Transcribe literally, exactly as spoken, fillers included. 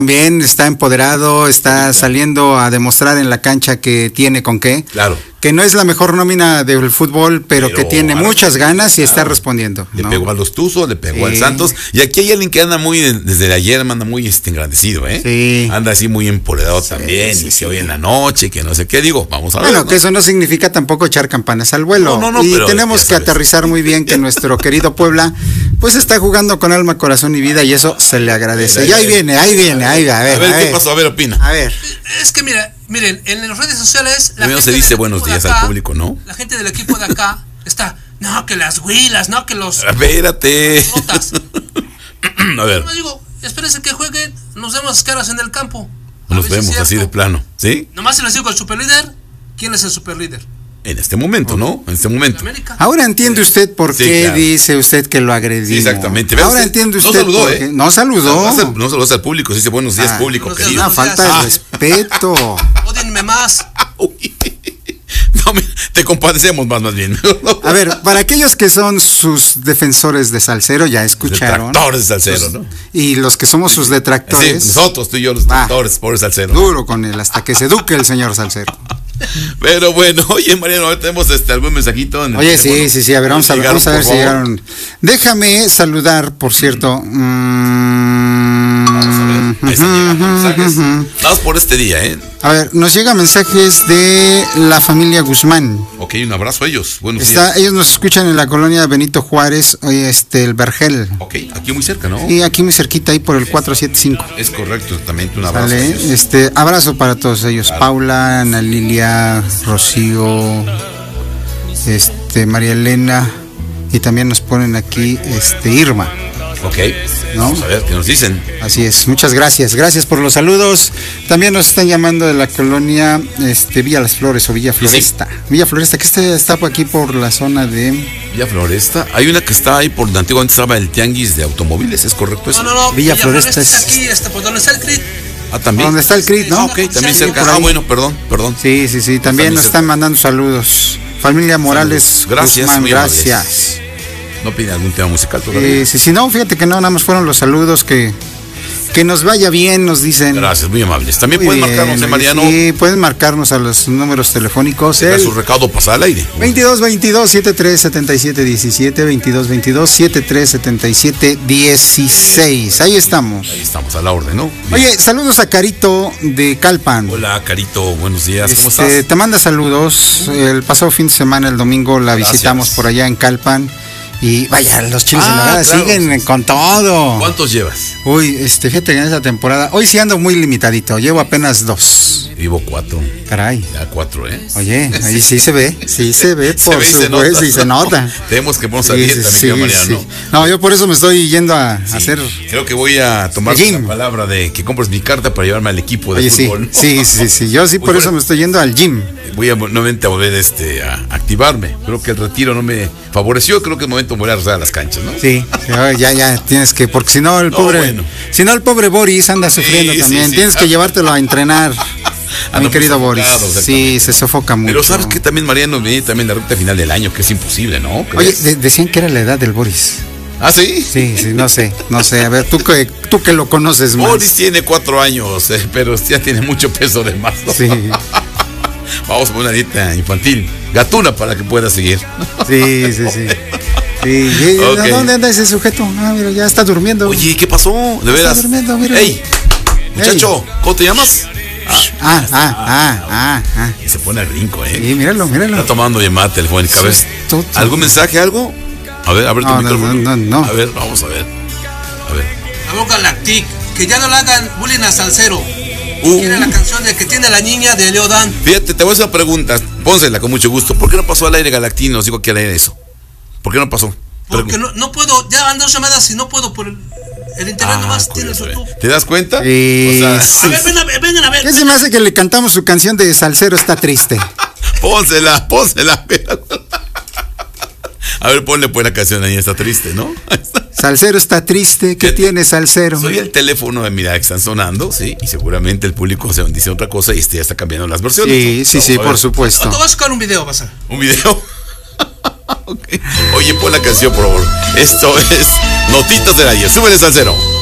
Bien, está empoderado, está saliendo a demostrar en la cancha que tiene con qué. Claro. Que no es la mejor nómina del fútbol, pero, pero que tiene muchas ganas y claro, está respondiendo. Le ¿no? pegó a los Tuzos, le pegó sí. al Santos. Y aquí hay alguien que anda muy, desde ayer anda muy este, engrandecido, ¿eh? Sí. Anda así muy empoderado sí, también. Sí, y sí. que hoy en la noche, que no sé qué. Digo, vamos a ver. Bueno, ¿no? que eso no significa tampoco echar campanas al vuelo. No, no, no, y pero tenemos que sabes. aterrizar muy bien que nuestro querido Puebla, pues está jugando con alma, corazón y vida y eso se le agradece. Y ahí viene, ahí viene, ahí va. A ver, a ver, a ¿qué ver. pasó? A ver, opina. A ver. Es que mira, miren, en las redes sociales la Primero gente se dice buenos días acá, al público, ¿no? La gente del equipo de acá está, no, que las huilas, no, que los... Espérate. Notas. A ver. Yo digo, espérense que jueguen, nos vemos las caras en el campo. Nos vemos así de plano, ¿sí? Nomás se les digo al superlíder, ¿quién es el superlíder? En este momento, ¿no? En este momento. Ahora entiende usted por sí, qué claro. dice usted que lo agredió. Sí, exactamente. Ahora usted, entiende usted no saludó, por ¿eh? qué. No saludó. No, no, no saludó al público, dice buenos días, ah, público. Buenos querido. días, Una falta de ah. respeto. Ódienme más. Uy. No, te compadecemos más, más bien. A ver, para aquellos que son sus defensores de Salcero, ya escucharon. Detractores de Salcero, ¿no? Y los que somos sus detractores. Sí, nosotros, tú y yo, los detractores, por Salcero. Duro con él, hasta que se eduque el señor Salcero. Pero bueno, oye, Mariano, ahora tenemos este, algún mensajito. En el oye, teléfono. sí, sí, sí, a ver, vamos a, llegaron, vamos a ver si llegaron. Déjame saludar, por cierto. Mm, vamos a ver, ahí están llegando mensajes. Vamos por este día, ¿eh? A ver, nos llegan mensajes de la familia Guzmán. Ok, un abrazo a ellos. Buenos Está, días. ellos nos escuchan en la colonia Benito Juárez, este, el Vergel. Ok, aquí muy cerca, ¿no? Y aquí muy cerquita, ahí por el cuatro setenta y cinco. Es correcto, también un abrazo. Vale, a ellos. este, abrazo para todos ellos. Claro. Paula, Ana Lilia, Rocío, este, María Elena, y también nos ponen aquí, este, Irma. Ok, ¿no? Vamos a ver qué nos dicen. Así es, muchas gracias, gracias por los saludos. También nos están llamando de la colonia este, Villa Las Flores o Villa Floresta. Sí. Villa Floresta, que está, está aquí por la zona de... Villa Floresta, hay una que está ahí por donde antiguamente estaba el tianguis de automóviles, ¿es correcto eso? No, no, no, Villa, Villa Floresta, Floresta es... aquí, este, por donde está el C R I T. Ah, también. Donde está el C R I T, ¿no? Ah, ok, también sí, cerca. Ah, bueno, perdón, perdón. Sí, sí, sí, también nos están mandando saludos. Familia Morales, saludos. Gracias, Guzmán, muy gracias. Amables. ¿No pide algún tema musical todavía? Eh, sí, sí, no, fíjate que no, nada más fueron los saludos que, que nos vaya bien, nos dicen. Gracias, muy amables. También muy pueden bien, marcarnos, ¿eh, Mariano? Sí, pueden marcarnos a los números telefónicos. El, su recado pasa al aire. veintidós veintidós setenta y tres setenta y siete diecisiete, veintidós veintidós setenta y tres setenta y siete dieciséis. Ahí estamos. Ahí estamos, a la orden, ¿no? Bien. Oye, saludos a Carito de Calpan. Hola, Carito, buenos días, ¿cómo este, estás? Te manda saludos. El pasado fin de semana, el domingo, la Gracias. visitamos por allá en Calpan. Y vaya, los chiles ah, en nogada claro. siguen con todo. ¿Cuántos llevas? Uy, este, fíjate que en esta temporada, hoy sí ando muy limitadito, llevo apenas dos. Llevo cuatro. Caray. Ya cuatro, ¿eh? Oye, ahí sí se ve, sí se ve, por supuesto, sí se nota. Tenemos que ponernos a dieta, sí, mi Mariano. Sí. No, yo por eso me estoy yendo a sí. hacer. Creo que voy a tomar la palabra de que compres mi carta para llevarme al equipo de Oye, fútbol. Sí, ¿no? sí, sí, sí, yo sí por eso me estoy yendo al gym. Voy a nuevamente a volver este, a activarme. Creo que el retiro no me favoreció, creo que es momento de volver a regresar a las canchas, ¿no? Sí, ya, ya, tienes que, porque si no el pobre, no, bueno. si no el pobre Boris anda sufriendo sí, también, sí, sí. tienes que llevártelo a entrenar. A mi querido Boris. Sí, se sofoca mucho. Pero sabes que también, Mariano, viene también la recta final del año, que es imposible, ¿no? Oye, de, decían que era la edad del Boris. ¿Ah, sí? Sí, sí, no sé, no sé. A ver, tú que, tú que lo conoces más. Boris tiene cuatro años, eh, pero ya tiene mucho peso de más, ¿no? Sí. Vamos a poner una dieta infantil, gatuna, para que pueda seguir. Sí, sí, sí. Sí, okay. ¿Dónde anda ese sujeto? Ah, mira, ya está durmiendo. Oye, ¿qué pasó? De veras. Está durmiendo, mira. Ey, muchacho, Ey. ¿cómo te llamas? Ah, ah, ah, ah, ah, ah. Y se pone al brinco, ¿eh? Sí, míralo, míralo. Está tomando llamada telefónica. A ver, ¿algún mensaje, algo? A ver, a ver tu no, micrófono. No, no, no. A ver, vamos a ver. A ver. A Boca Lactic, que ya no le hagan bullying a Salcero. Uh, Quiere la canción de que tiene la niña de Leodán. Fíjate, te voy a hacer una pregunta. Pónsela con mucho gusto. ¿Por qué no pasó al aire Galactino? Os digo que al aire eso. ¿Por qué no pasó? Porque no, no puedo, ya van dos llamadas y no puedo por el, el internet ah, nomás tiene YouTube. ¿Te das cuenta? Sí, o sea, sí. A ver, ven a ver, vengan a ver. ¿Qué se me hace que le cantamos su canción de Salcero está triste? Pónsela, pónsela. A ver, ponle pues la canción ahí, está triste, ¿no? Salcero está triste, ¿qué tiene Salcero? Soy el teléfono de mira que están sonando, sí, y seguramente el público se dice otra cosa y este ya está cambiando las versiones. Sí, ¿no? sí, no, sí, por supuesto. Te vas a sacar un video, vas a. ¿Un video? Okay. Oye, pon la canción, por favor. Esto es Notitas del Ayer. Súbele, Salcero.